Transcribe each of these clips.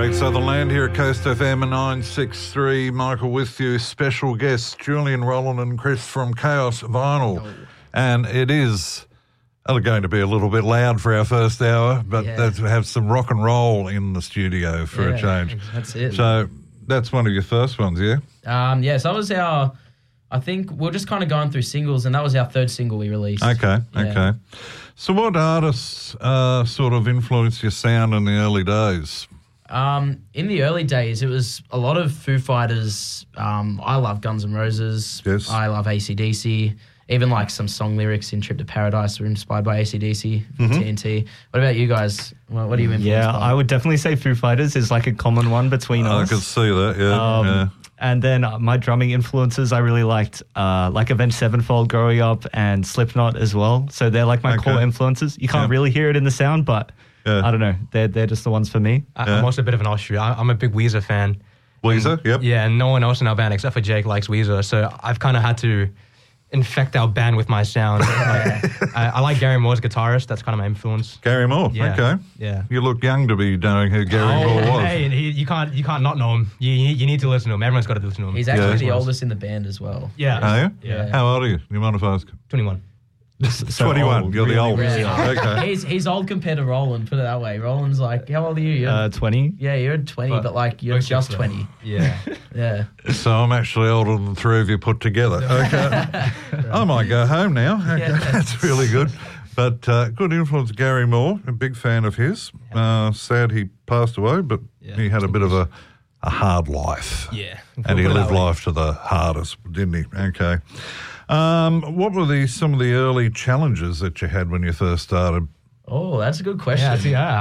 Great Southern Land here at Coast FM 963. Michael with you. Special guests Julian, Roland and Chris from Chaos Vinyl. And it is going to be a little bit loud for our first hour, but let's have some rock and roll in the studio for a change. That's it. So that's one of your first ones, yeah? So that was our... I think we're just kind of going through singles, and that was our third single we released. Okay. So what artists sort of influenced your sound in the early days? In the early days, it was a lot of Foo Fighters. I love Guns N' Roses. Yes. I love AC/DC. Even like some song lyrics in Trip to Paradise were inspired by AC/DC, TNT. What about you guys? What are you influenced by? I would definitely say Foo Fighters is like a common one between us. I could see that, yeah. And then my drumming influences, I really liked like Avenged Sevenfold growing up and Slipknot as well. So they're like my core influences. You can't really hear it in the sound, but I don't know. They're just the ones for me. I'm also a bit of an offshoot. I'm a big Weezer fan. Weezer, yep. Yeah, and no one else in our band except for Jake likes Weezer. So I've kind of had to infect our band with my sound. I like Gary Moore's guitarist. That's kind of my influence. Gary Moore, okay. Yeah. You look young to be knowing who Gary Moore was. Hey, you can't not know him. You need to listen to him. Everyone's got to listen to him. He's actually the oldest in the band as well. Yeah. Are you? Yeah. How old are you? You mind if I ask? 21. So 21. old, You're the oldest. Really old. Okay. He's old compared to Roland, put it that way. Roland's like, how old are you? 20. Yeah, you're 20, but like you're just 20. Yeah. Yeah. So I'm actually older than the three of you put together. Okay. I might go home now. Okay. That's really good. But good influence, Gary Moore. A big fan of his. Sad he passed away, but he had a bit of a hard life. Yeah. And he lived life to the hardest, didn't he? Okay. What were some of the early challenges that you had when you first started? Oh, that's a good question.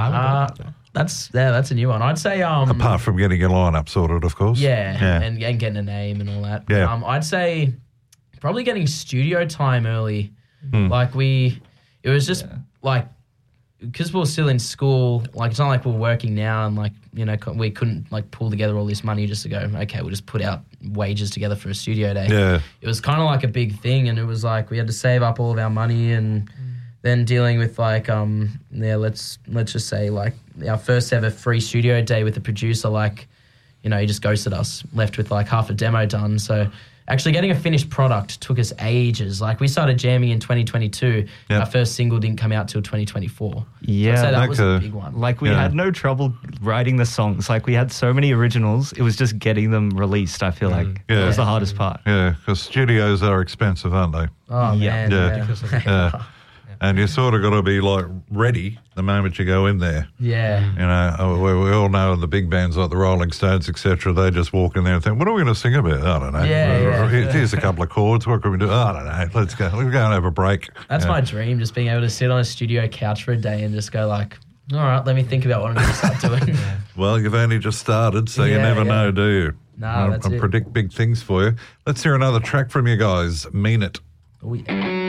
That's a new one. I'd say Apart from getting your line up sorted, of course. and getting a name and all that. Yeah. I'd say probably getting studio time early. Like it was just like, because we were still in school, like it's not like we're working now and like, you know, we couldn't like pull together all this money just to go, okay, we'll just put out wages together for a studio day. Yeah. It was kind of like a big thing, and it was like we had to save up all of our money, and then dealing with like, let's just say like our first ever free studio day with the producer, like, you know, he just ghosted us, left with like half a demo done. So actually getting a finished product took us ages. Like we started jamming in 2022. Our first single didn't come out till 2024. Yeah. So that was a big one. Like we had no trouble writing the songs. Like we had so many originals. It was just getting them released, I feel like. That was the hardest part. Yeah, because studios are expensive, aren't they? Oh, man. Yeah. And you sort of got to be like ready the moment you go in there. Yeah. You know, we all know the big bands like the Rolling Stones, etc. They just walk in there and think, "What are we going to sing about?" I don't know. Here's a couple of chords. What can we do? I don't know. Let's go. Let's go and have a break. That's my dream, just being able to sit on a studio couch for a day and just go like, all right, let me think about what I'm going to start doing. Well, you've only just started, so you never know, do you? No, that's it. I predict big things for you. Let's hear another track from you guys. Mean It. Oh, yeah.